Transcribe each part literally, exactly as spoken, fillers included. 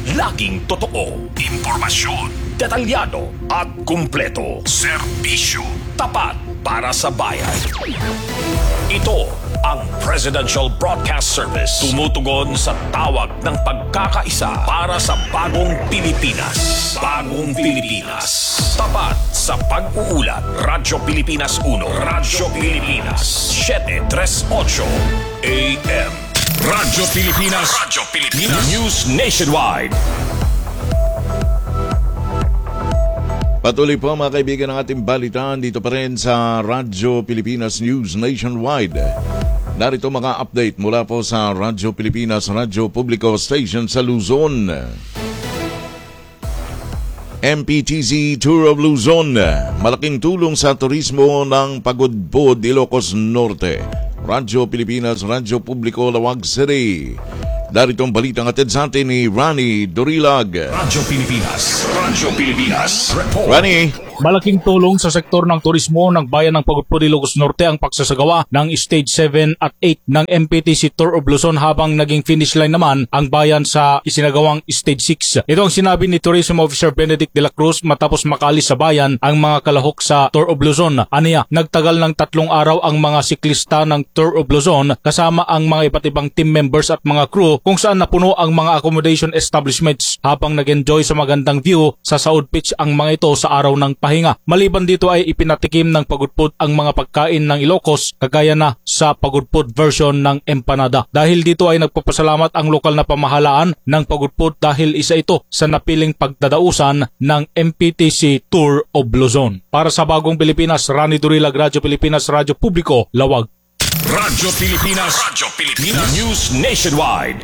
Laging totoo. Impormasyon, detalyado at kumpleto. Serbisyo, tapat para sa bayan. Ito ang Presidential Broadcast Service. Tumutugon sa tawag ng pagkakaisa para sa bagong Pilipinas. Bagong Pilipinas. Tapat sa pag-uulat. Radyo Pilipinas uno. Radyo Pilipinas seven thirty-eight A M. Radyo Pilipinas. Radyo Pilipinas. News Nationwide. Patuloy po mga kaibigan ng ating balitaan dito pa rin sa Radyo Pilipinas News Nationwide. Narito mga update mula po sa Radyo Pilipinas, Radyo Publico Station sa Luzon. M P T C Tour of Luzon, malaking tulong sa turismo ng Pagudpod, Ilocos Norte. Radyo Pilipinas, Radyo Publico, Lawag City. Daritong balitang atid sa atin ni Rani Dorilag. Radyo Pilipinas, Radyo Pilipinas Report. Rani. Malaking tulong sa sektor ng turismo ng bayan ng Pagudpod, Ilocos Norte ang pagsasagawa ng Stage seven at eight ng M P T C Tour of Luzon habang naging finish line naman ang bayan sa isinagawang Stage six. Ito ang sinabi ni Tourism Officer Benedict de la Cruz matapos makaalis sa bayan ang mga kalahok sa Tour of Luzon. Aniya, nagtagal ng tatlong araw ang mga siklista ng Tour of Luzon kasama ang mga iba't ibang team members at mga crew kung saan napuno ang mga accommodation establishments habang nag-enjoy sa magandang view sa Saud Beach ang mga ito sa araw ng pahinga. Maliban dito ay ipinatikim ng Pagudpod ang mga pagkain ng Ilocos kagaya na sa Pagudpod version ng empanada. Dahil dito ay nagpapasalamat ang lokal na pamahalaan ng Pagudpod dahil isa ito sa napiling pagdadausan ng M P T C Tour of Luzon. Para sa Bagong Pilipinas, Rani Dorilag, Radyo Pilipinas, Radyo Publico, Lawag. Radyo Pilipinas, Radyo Pilipinas News Nationwide.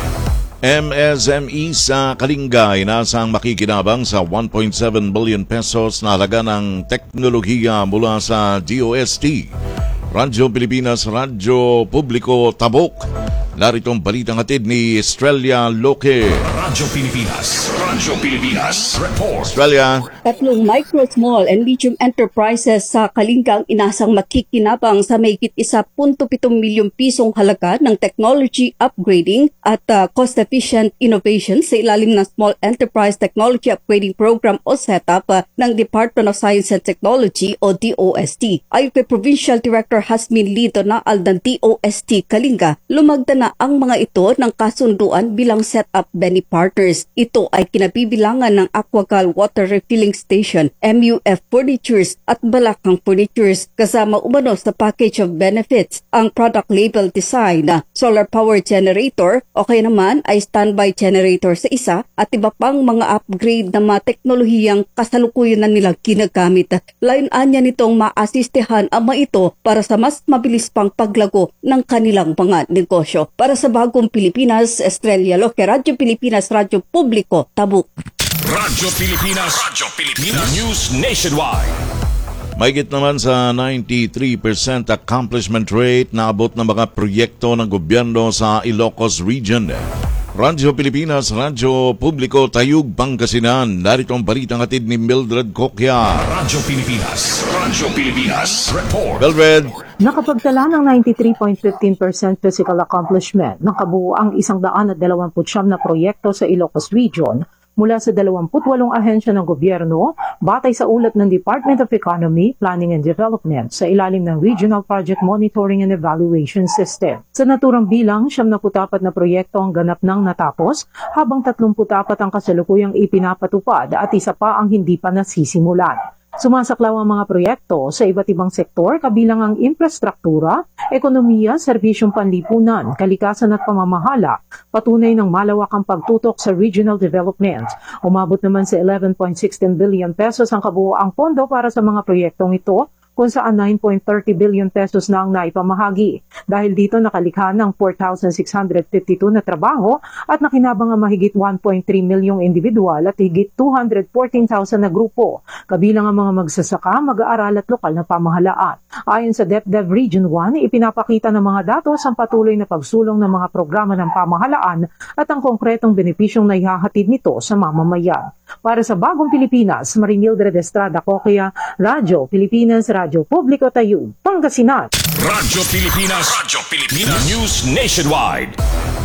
M S M E sa Kalinga ay nasang makikinabang sa one point seven billion pesos na halaga ng teknolohiya mula sa D O S T. Radyo Pilipinas, Radyo Publico, Tabok. Naritong balitang hatid ni Estrella Loque. Radyo Pilipinas, Radyo Pilipinas Report. Estrella. Tatlong micro, small, and medium enterprises sa Kalinga ang inasang makikinabang sa mahigit one point seven milyong pisong halaga ng technology upgrading at uh, cost-efficient innovation sa ilalim ng Small Enterprise Technology Upgrading Program o setup uh, ng Department of Science and Technology o D O S T. Ayon kay Provincial Director Hasmin Lito na ng D O S T Kalinga, lumagda na ang mga ito ng kasunduan bilang set-up Benny partners. Ito ay kinabibilangan ng Aquacal Water Refilling Station, M U F Furnitures at Balakang Furnitures kasama umano sa package of benefits ang product label design na solar power generator o kaya naman ay standby generator sa isa at iba pang mga upgrade na mga teknolohiyang kasalukuyan na nilang ginagamit. Layunan nitong maasistehan ang mga ito para sa mas mabilis pang paglago ng kanilang mga negosyo. Para sa Bagong Pilipinas, Estrella Loque, Radyo Pilipinas, Radyo Publico, Tabuk. Radyo Pilipinas, Radyo Pilipinas News Nationwide. Mahigit naman sa ninety-three percent accomplishment rate na abot ng mga proyekto ng gobyerno sa Ilocos Region. Radyo Pilipinas, Radyo Publico, Tayug, Pangasinan. Narito ang balitang hatid ni Mildred Cocchia. Radyo Pilipinas, Radyo Pilipinas Report. Mildred. Nakapagtala ng ninety-three point one five percent physical accomplishment ng kabuuang one hundred twenty-nine na proyekto sa Ilocos Region mula sa twenty-eight ahensya ng gobyerno batay sa ulat ng Department of Economy, Planning and Development sa ilalim ng Regional Project Monitoring and Evaluation System. Sa naturang bilang, siyam na putapat na proyekto ang ganap nang natapos habang tatlumpu't apat ang kasalukuyang ipinapatupad at isa pa ang hindi pa nasisimulan. Sumasaklaw ang mga proyekto sa iba't ibang sektor kabilang ang infrastruktura, ekonomiya, serbisyong panlipunan, kalikasan at pamamahala, patunay ng malawakang pagtutok sa regional development. Umabot naman sa eleven point one six billion pesos ang kabuuang pondo para sa mga proyektong ito, kung saan nine point three billion pesos na ang naipamahagi. Dahil dito nakalikha ng four thousand six hundred fifty-two na trabaho at nakinabang ang mahigit one point three milyong individual at higit two hundred fourteen thousand na grupo, kabilang ang mga magsasaka, mag-aaral at lokal na pamahalaan. Ayon sa DepDev Region one, ipinapakita ng mga datos ang patuloy na pagsulong ng mga programa ng pamahalaan at ang konkretong benepisyong naihahatid nito sa mamamayan. Para sa Bagong Pilipinas, Marimildred Estrada Cocchia, Radyo Pilipinas, Radyo Publico, Tayug, Pangasinan. Radyo Pilipinas, Radyo Pilipinas News Nationwide.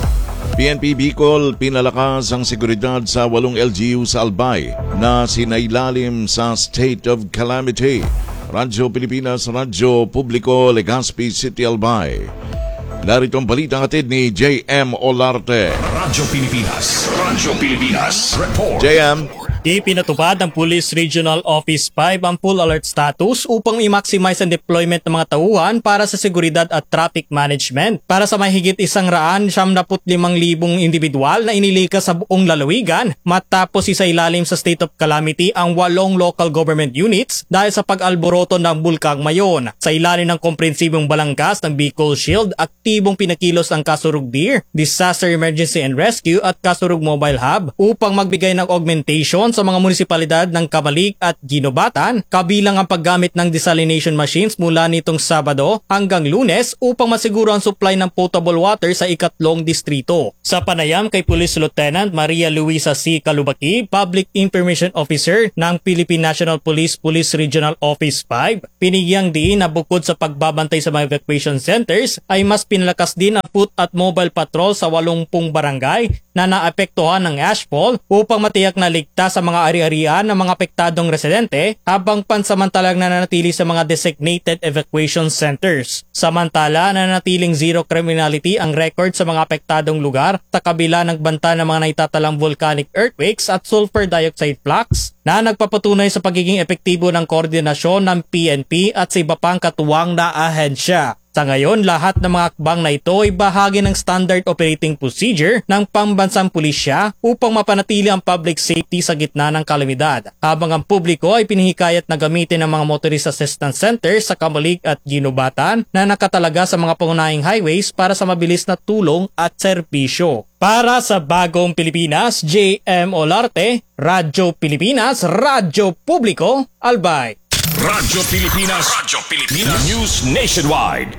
P N P Bicol pinalakas ang seguridad sa walong L G U sa Albay na sinailalim sa state of calamity. Radyo Pilipinas, Radyo Publiko, Legazpi City, Albay. Narito ang balitang hatid ni J M Olarte. Radyo Pilipinas, Radyo Pilipinas, report. J M. Ipinatupad ng Police Regional Office five ang full alert status upang i-maximize ang deployment ng mga tauhan para sa seguridad at traffic management. Para sa mahigit isang raan, siyam na limang libong individual na inilikas sa buong lalawigan matapos isailalim sa state of calamity ang walong local government units dahil sa pag-alboroto ng Bulkang Mayon. Sa ilalim ng komprehensibong balangkas ng Bicol Shield, aktibong pinakilos ang Kasurug D I R, Disaster Emergency and Rescue at Kasurug Mobile Hub upang magbigay ng augmentation sa mga munisipalidad ng Cavalic at Ginobatan, kabilang ang paggamit ng desalination machines mula nitong Sabado hanggang Lunes upang masiguro ang supply ng potable water sa ikatlong distrito. Sa panayam kay Police Lieutenant Maria Luisa C. Calubaki, Public Information Officer ng Philippine National Police Police Regional Office five, pinigyang diin na bukod sa pagbabantay sa mga evacuation centers ay mas pinalakas din ang foot at mobile patrol sa walumpung barangay na naapektuhan ng ashfall upang matiyak na ligtas sa mga ari-arian ng mga apektadong residente habang pansamantalang nananatili sa mga designated evacuation centers. Samantala, nananatiling zero criminality ang record sa mga apektadong lugar sa kabila ng banta ng mga naitatalang volcanic earthquakes at sulfur dioxide flux na nagpapatunay sa pagiging epektibo ng koordinasyon ng P N P at sa iba pang katuwang na ahensya. Sa ngayon, lahat ng mga akbang na ito ay bahagi ng standard operating procedure ng pambansang pulisya upang mapanatili ang public safety sa gitna ng kalamidad. Habang ang publiko ay pinihikayat na gamitin ang mga motorist assistance centers sa Cavalic at Ginobatan na nakatalaga sa mga pangunahing highways para sa mabilis na tulong at serbisyo. Para sa Bagong Pilipinas, J M Olarte, Radyo Pilipinas, Radyo Publiko, Albay. Radyo Pilipinas, Radyo Pilipinas, News Nationwide.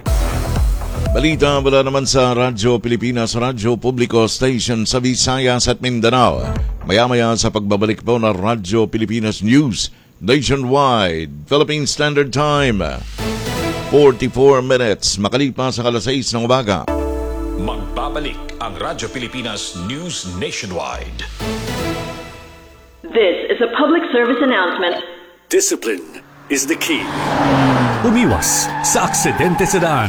Balita mula naman sa Radyo Pilipinas, Radyo Publiko Station sa Visayas at Mindanao. Maya-maya sa pagbabalik po ng Radyo Pilipinas News Nationwide, Philippine Standard Time, forty-four minutes, makalipas sa alas sais ng umaga. Magbabalik ang Radyo Pilipinas News Nationwide. This is a public service announcement. Discipline is the key. Umiwas sa aksidente sa daan.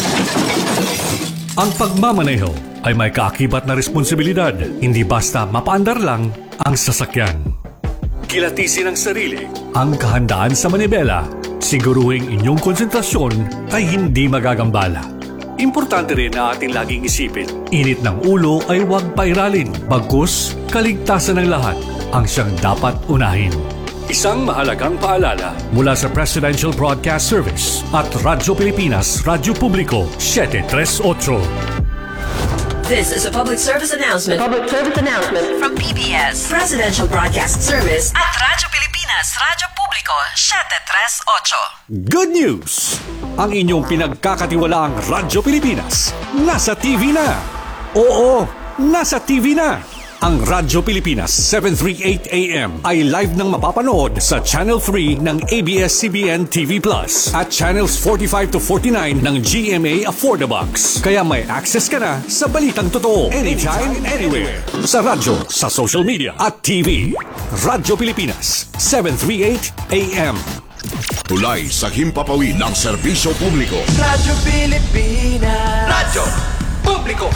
Ang pagmamaneho ay may kaakibat na responsibilidad, hindi basta mapaandar lang ang sasakyan. Kilatisin ang sarili, ang kahandaan sa manibela, siguruhing inyong konsentrasyon ay hindi magagambala. Importante rin na ating laging isipin, init ng ulo ay huwag pairalin, bagkus kaligtasan ng lahat ang siyang dapat unahin. Isang mahalagang paalala mula sa Presidential Broadcast Service at Radyo Pilipinas, Radyo Publiko, seven three eight. This is a public service announcement. Public service announcement From P B S, Presidential Broadcast Service at Radyo Pilipinas, Radyo Publiko, seven three eight. Good news! Ang inyong pinagkakatiwalaang Radyo Pilipinas nasa T V na. Oo, nasa T V na. Ang Radyo Pilipinas seven thirty-eight A M ay live nang mapapanood sa Channel three ng A B S C B N T V Plus at Channels forty-five to forty-nine ng G M A Affordabox. Kaya may access ka na sa balitang totoo anytime, anywhere. Sa radyo, sa social media at T V. Radyo Pilipinas seven thirty-eight A M. Tulay sa himpapawid ng serbisyo publiko. Radyo Pilipinas. Radyo Publiko.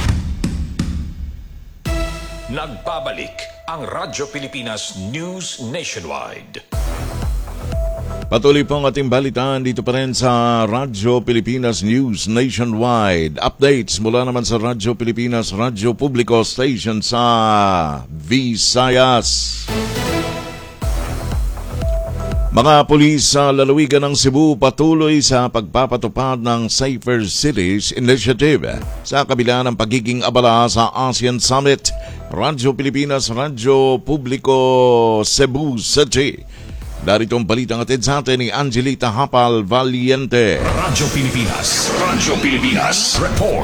Nagbabalik ang Radyo Pilipinas News Nationwide. Patuloy pong ating balitaan dito pa rin sa Radyo Pilipinas News Nationwide. Updates mula naman sa Radyo Pilipinas, Radyo Publiko Station sa Visayas. Mga pulis sa lalawigan ng Cebu patuloy sa pagpapatupad ng Safer Cities Initiative sa kabila ng pagiging abala sa ASEAN Summit. Radyo Pilipinas, Radyo Publiko, Cebu City. Darito ang balitang atid sa atin ni Angelita Hapal Valiente. Radyo Pilipinas, Radyo Pilipinas, report.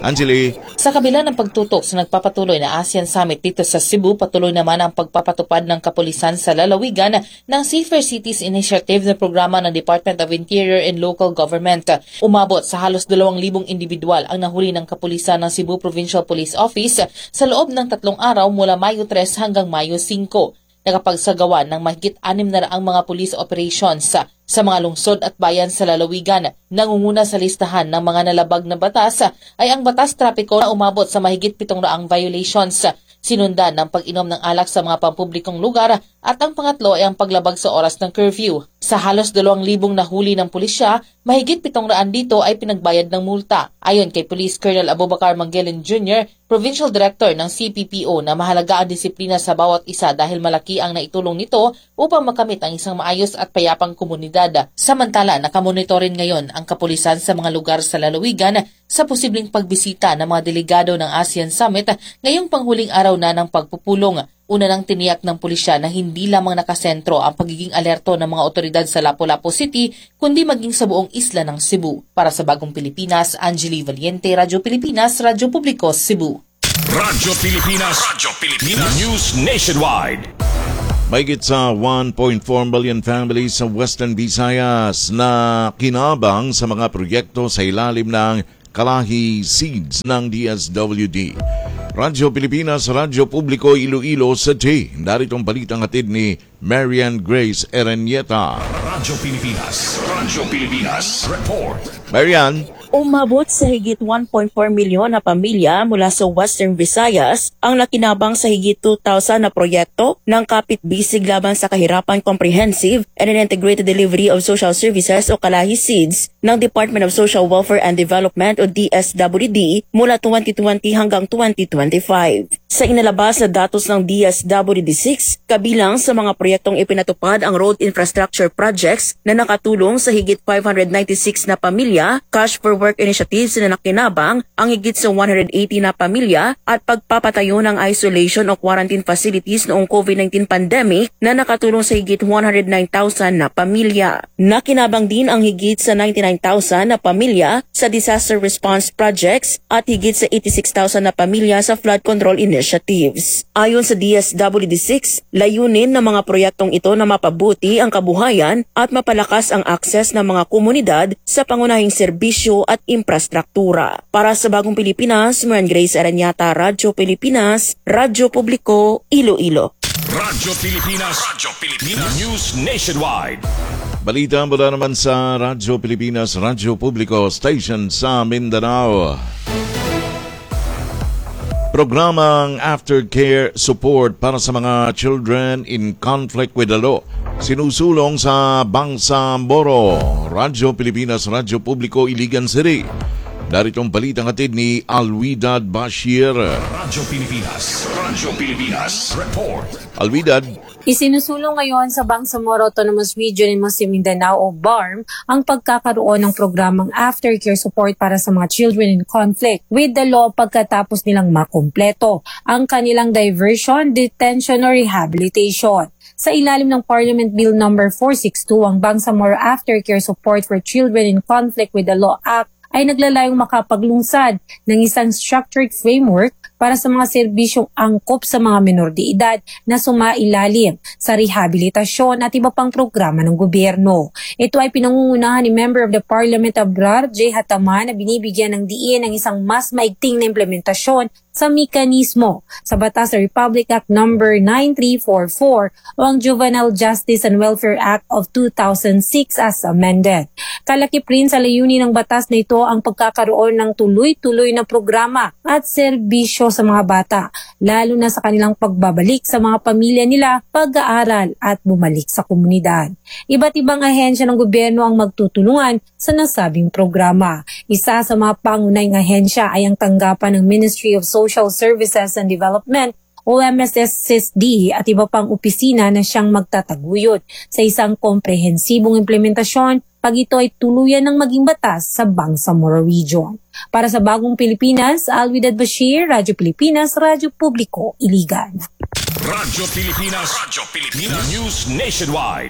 Angeli, Sa kabila ng pagtutok sa nagpapatuloy na ASEAN Summit dito sa Cebu, patuloy naman ang pagpapatupad ng kapulisan sa lalawigan ng Safer Cities Initiative na programa ng Department of Interior and Local Government. Umabot sa halos dalawang libong individual ang nahuli ng kapulisan ng Cebu Provincial Police Office sa loob ng tatlong araw mula Mayo tres hanggang Mayo singko. Nakapagsagawa ng mahigit anim na raang mga police operations sa, sa mga lungsod at bayan sa lalawigan. Nangunguna sa listahan ng mga nalabag na batas ay ang batas trapiko na umabot sa mahigit pitong raang violations. Sinundan ng pag-inom ng alak sa mga pampublikong lugar at ang pangatlo ay ang paglabag sa oras ng curfew. Sa halos dalawang libong nahuli ng pulisya, mahigit pitong raan dito ay pinagbayad ng multa. Ayon kay Police Colonel Abubakar Mangelen Junior, Provincial Director ng C P P O, na mahalaga ang disiplina sa bawat isa dahil malaki ang naitulong nito upang makamit ang isang maayos at payapang komunidad. Samantala, nakamonitorin ngayon ang kapulisan sa mga lugar sa lalawigan sa posibleng pagbisita ng mga delegado ng ASEAN Summit ngayong panghuling araw na ng pagpupulong. Una nang tiniyak ng pulisya na hindi lamang nakasentro ang pagiging alerto ng mga otoridad sa Lapu-Lapu City, kundi maging sa buong isla ng Cebu. Para sa Bagong Pilipinas, Angeli Valiente, Radyo Pilipinas, Radyo Publiko, Cebu. Radyo Pilipinas, Radyo Pilipinas, News Nationwide. mahigit sa one point four million families sa Western Visayas na kinabang sa mga proyekto sa ilalim ng Kalahi Seeds ng D S W D. Radyo Pilipinas, Radyo Publiko, Iloilo City. Narito ang balitang hatid ni Marian Grace Erenieta. Radyo Pilipinas, Radyo Pilipinas, Report. Marian, Umabot sa higit one point four milyon na pamilya mula sa Western Visayas ang nakinabang sa higit two thousand na proyekto ng Kapit-Bisig laban sa kahirapan Comprehensive and Integrated Delivery of Social Services o Kalahi Seeds ng Department of Social Welfare and Development o D S W D mula twenty twenty hanggang twenty twenty-five. Sa inalabas na datos ng D S W D six, kabilang sa mga proyektong ipinatupad ang road infrastructure projects na nakatulong sa higit five hundred ninety-six na pamilya, cash for work initiatives na nakinabang ang higit sa one hundred eighty na pamilya at pagpapatayo ng isolation o quarantine facilities noong COVID nineteen pandemic na nakatulong sa higit one hundred nine thousand na pamilya. Nakinabang din ang higit sa ninety-nine thousand na pamilya sa disaster response projects at higit sa eighty-six thousand na pamilya sa flood control initiatives. Ayon sa D S W D six, layunin ng mga proyektong ito na mapabuti ang kabuhayan at mapalakas ang akses ng mga komunidad sa pangunahing serbisyo at infrastruktura. Para sa Bagong Pilipinas, Marian Grace Erenieta, Radyo Pilipinas, Radyo Publiko, Iloilo. Radyo Pilipinas, Radyo Pilipinas, News Nationwide. balita mula naman sa Radyo Pilipinas, Radyo Publiko, station sa Mindanao. Programang aftercare support para sa mga children in conflict with the law sinusulong sa Bangsamoro. Radyo Pilipinas, Radyo Publiko, Iligan City. Narito ang balitang hatid ni Alwidad Bashir. Radyo Pilipinas, Radyo Pilipinas, Report. Alwidad, isinusulong ngayon sa Bangsamoro Autonomous Region in Muslim Mindanao o B A R M ang pagkakaroon ng programang aftercare support para sa mga children in conflict with the law pagkatapos nilang makumpleto ang kanilang diversion, detention or rehabilitation. Sa ilalim ng Parliament Bill number four sixty-two, ang Bangsamoro Aftercare Support for Children in Conflict with the Law Act ay naglalayong makapaglungsad ng isang structured framework para sa mga serbisyong angkop sa mga menor de edad na sumailalim sa rehabilitasyon at iba pang programa ng gobyerno. Ito ay pinangungunahan ni Member of the Parliament Abrar J. Hataman na binibigyan ng diin ng isang mas maigting na implementasyon sa mekanismo sa Batas sa Republic Act number nine three four four o ang Juvenile Justice and Welfare Act of two thousand six as amended. Kalakip rin sa layunin ng batas na ito ang pagkakaroon ng tuloy-tuloy na programa at serbisyo sa mga bata, lalo na sa kanilang pagbabalik sa mga pamilya nila, pag-aaral at bumalik sa komunidad. Iba't ibang ahensya ng gobyerno ang magtutulungan sa nasabing programa. Isa sa mga pangunahing ahensya ay ang tanggapan ng Ministry of Social Services and Development o M S S D at iba pang opisina na siyang magtataguyod sa isang komprehensibong implementasyon pag ito ay tuluyan ng maging batas sa Bangsamoro Region. Para sa Bagong Pilipinas, Alwidad Bashir, Radyo Pilipinas, Radyo Publiko, Iligan. Radyo Pilipinas, Radyo Pilipinas, News Nationwide.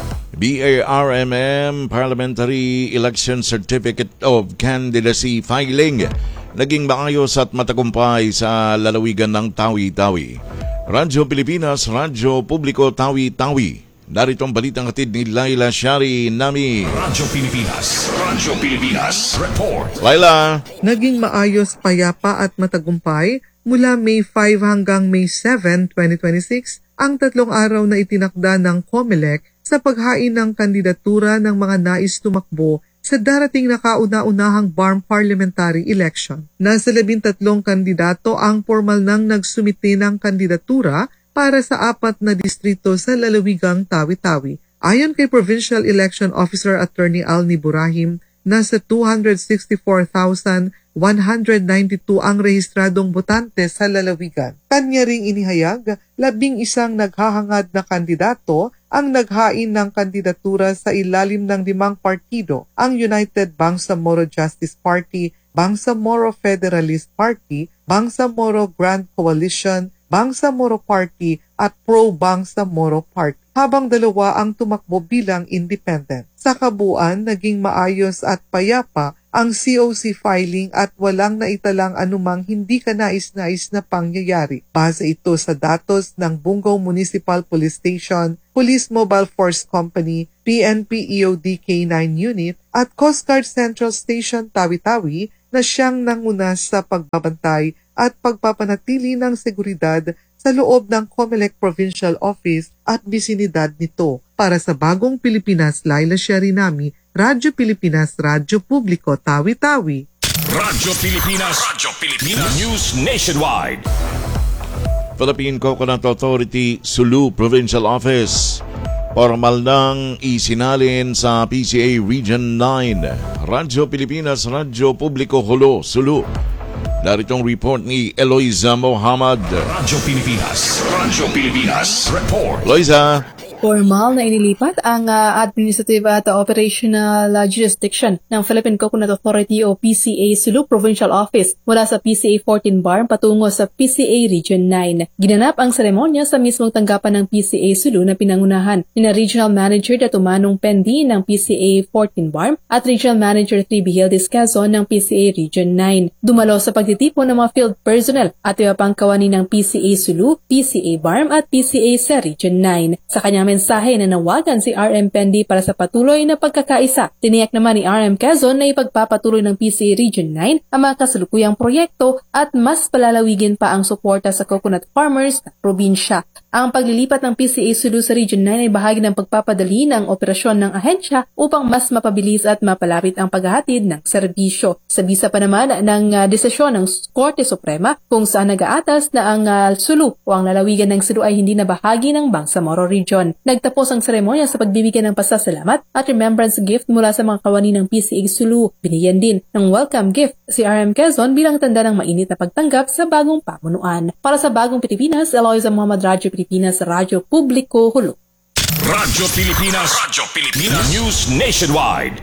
B A R M M Parliamentary Election Certificate of Candidacy Filing naging maayos at matagumpay sa lalawigan ng Tawi-Tawi. Radyo Pilipinas, Radyo Publiko Tawi-Tawi. Narito ang balitang hatid ni Laila Shari Nami. Radyo Pilipinas, Radyo Pilipinas, report. Laila. Naging maayos, payapa at matagumpay mula May five hanggang May seven, twenty twenty-six ang tatlong araw na itinakda ng COMELEC sa paghain ng kandidatura ng mga nais tumakbo sa darating na kauna-unahang B A R M parliamentary election. Nasa labintatlong kandidato ang formal nang nagsumite ng kandidatura para sa apat na distrito sa lalawigang Tawi-Tawi. Ayon kay Provincial Election Officer Attorney Alni Burahim, nasa two hundred sixty-four thousand one hundred ninety-two ang rehistradong botante sa lalawigan. Kanya ring inihayag, labing isang naghahangad na kandidato ang naghain ng kandidatura sa ilalim ng limang partido, ang United Bangsamoro Justice Party, Bangsamoro Federalist Party, Bangsamoro Grand Coalition, Bangsamoro Party at Pro-Bangsamoro Party, habang dalawa ang tumakbo bilang independent. Sa kabuuan, naging maayos at payapa ang C O C filing at walang naitalang anumang hindi kanais-nais na pangyayari. Base ito sa datos ng Bungaw Municipal Police Station, Police Mobile Force Company, P N P E O D K nine Unit at Coast Guard Central Station Tawi-Tawi na siyang nanguna sa pagbabantay at pagpapanatili ng seguridad sa loob ng COMELEC Provincial Office at bisinidad nito. Para sa Bagong Pilipinas, Laila Sharinami, Radyo Pilipinas, Radyo Publiko, Tawi-Tawi. Radyo Pilipinas, Radyo Pilipinas, News Nationwide. Philippine Coconut Authority, Sulu Provincial Office. Formal nang isinalin sa P C A Region nine. Radyo Pilipinas, Radyo Publiko, Hulo, Sulu. Daritong report ni Eloisa Mohamad. Radyo Pilipinas, Radyo Pilipinas, report. Eloisa. Formal na inilipat ang uh, administrative at operational uh, jurisdiction ng Philippine Coconut Authority o P C A Sulu Provincial Office mula sa P C A fourteen B A R M patungo sa P C A Region nine. Ginanap ang seremonya sa mismong tanggapan ng P C A Sulu na pinangunahan ni na Regional Manager Datumanong Pendi ng P C A fourteen B A R M at Regional Manager three Bihildis Quezon ng P C A Region nine. Dumalo sa pagtitipon ng mga field personnel at iba pang kawani ng P C A Sulu, P C A B A R M at P C A sa Region nine. Sa kanyang mensahe na nawagan si R M Pendi para sa patuloy na pagkakaisa. Tiniyak naman ni R M Quezon na ipagpapatuloy ng P C A Region nine ang mga kasalukuyang proyekto at mas palalawigin pa ang suporta sa coconut farmers sa probinsya. Ang paglilipat ng P C A Sulu sa Region nine ay bahagi ng pagpapadali ng operasyon ng ahensya upang mas mapabilis at mapalapit ang paghahatid ng serbisyo. Sa bisa pa naman ng uh, desisyon ng Korte Suprema kung saan nag-aatas na ang uh, Sulu o ang lalawigan ng Sulu ay hindi na bahagi ng Bangsamoro Region. Nagtapos ang seremonya sa pagbibigay ng pasasalamat at remembrance gift mula sa mga kawani ng P C A Sulu. Binigyan din ng welcome gift si R M Quezon bilang tanda ng mainit na pagtanggap sa bagong pamunuan. Para sa Bagong Pilipinas, Eloisa Mohamad, Radyo Pilipinas, Radyo Publiko, Hulo. Radyo Pilipinas, Radyo Pilipinas, News Nationwide.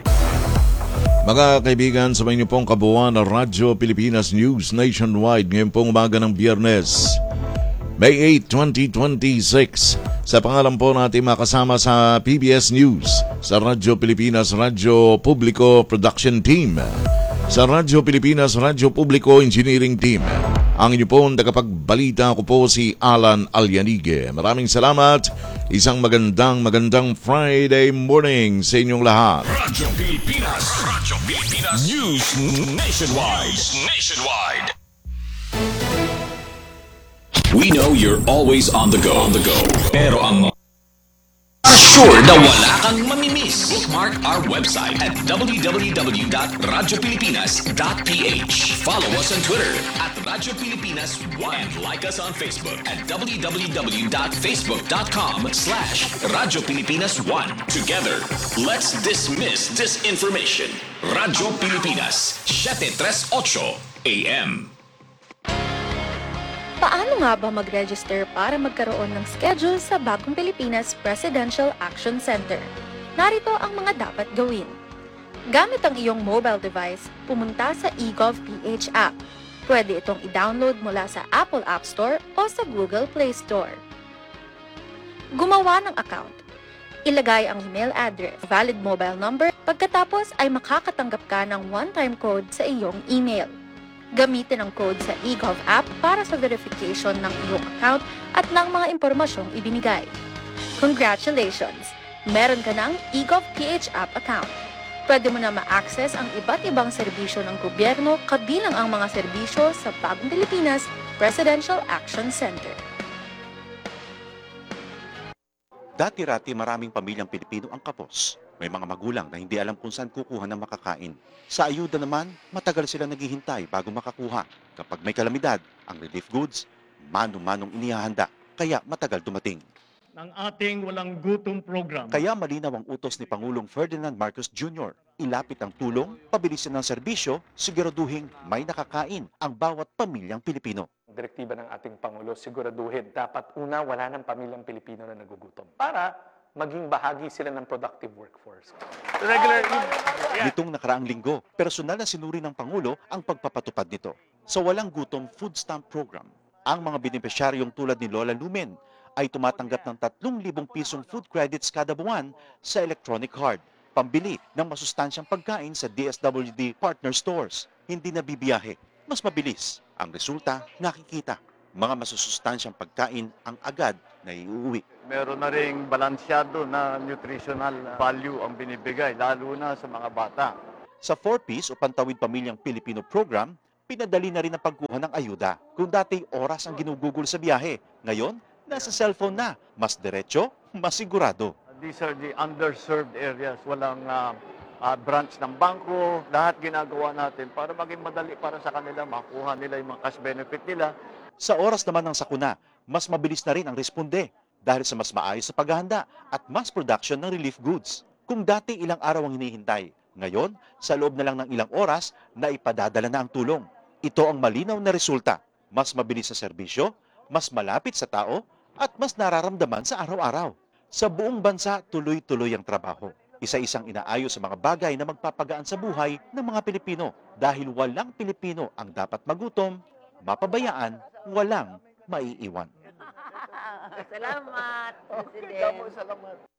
Mga kaibigan, sa inyo pong kabuuan ng Radyo Pilipinas News Nationwide ngayon pong umaga ng Biyernes, May eighth, twenty twenty-six. Sa pangalan po natin makasama sa P B S News, sa Radyo Pilipinas, Radyo Publiko Production Team, sa Radyo Pilipinas, Radyo Publiko Engineering Team. Ang inyo pong tagapagbalita ko po si Alan Alyanige. Maraming salamat. Isang magandang magandang Friday morning sa inyong lahat. Radyo Pilipinas, Radyo Pilipinas News Nationwide. Nationwide. We know you're always on the go, on the go. Pero ang sure na wala kang mamimiss. Bookmark our website at w w w dot radyo pilipinas dot p h. Follow us on Twitter at Radyo Pilipinas one and like us on Facebook at w w w dot facebook dot com slash Radyo Pilipinas one. Together, let's dismiss disinformation. Radyo Pilipinas, seven thirty-eight A M. Paano nga ba mag-register para magkaroon ng schedule sa Bagong Pilipinas Presidential Action Center? Narito ang mga dapat gawin. Gamit ang iyong mobile device, pumunta sa eGovPH app. Pwede itong i-download mula sa Apple App Store o sa Google Play Store. Gumawa ng account. Ilagay ang email address, valid mobile number, pagkatapos ay makakatanggap ka ng one-time code sa iyong email. Gamitin ang code sa eGov app para sa verification ng iyong account at ng mga impormasyong ibinigay. Congratulations! Meron ka ng eGov P H app account. Pwede mo na ma-access ang iba't ibang serbisyo ng gobyerno kabilang ang mga serbisyo sa Bagong Pilipinas Presidential Action Center. Dati-rati maraming pamilyang Pilipino ang kapos. May mga magulang na hindi alam kung saan kukuha ng makakain. Sa ayuda naman, matagal sila naghihintay bago makakuha. Kapag may kalamidad, ang relief goods, mano-manong inihahanda, kaya matagal dumating. Ng ating walang gutom program. Kaya malinaw ang utos ni Pangulong Ferdinand Marcos Junior Ilapit ang tulong, pabilisin ng serbisyo, siguraduhin may nakakain ang bawat pamilyang Pilipino. Direktiba ng ating Pangulo, siguraduhin dapat una wala ng pamilyang Pilipino na nagugutom para maging bahagi sila ng productive workforce. Regular Nitong nakaraang linggo, personal na sinuri ng Pangulo ang pagpapatupad nito. Sa Walang Gutom Food Stamp Program, ang mga benepisyaryong tulad ni Lola Lumen ay tumatanggap ng tatlong libong pisong food credits kada buwan sa electronic card, pambili ng masustansyang pagkain sa D S W D partner stores. Hindi na bibiyahe, mas mabilis. Ang resulta, nakikita. Mga masusustansyang pagkain ang agad na iuwi. Meron na ring balansyado na nutritional value ang binibigay, lalo na sa mga bata. Sa four Ps o Pantawid Pamilyang Pilipino Program, pinadali na rin ang pagkuha ng ayuda. Kung dati oras ang ginugugol sa biyahe, ngayon, nasa cellphone na. Mas diretso, mas sigurado. These are the underserved areas. Walang uh, uh, branch ng bangko. Lahat ginagawa natin para maging madali para sa kanila, makuha nila yung mga cash benefit nila. Sa oras naman ng sakuna, mas mabilis na rin ang responde dahil sa mas maayos sa paghahanda at mass production ng relief goods. Kung dati ilang araw ang hinihintay, ngayon, sa loob na lang ng ilang oras, na ipadadala na ang tulong. Ito ang malinaw na resulta. Mas mabilis sa serbisyo, mas malapit sa tao, at mas nararamdaman sa araw-araw. Sa buong bansa, tuloy-tuloy ang trabaho. Isa-isang inaayos sa mga bagay na magpapagaan sa buhay ng mga Pilipino dahil walang Pilipino ang dapat magutom, mapabayaan, walang maiiwan. Salamat, President. Salamat.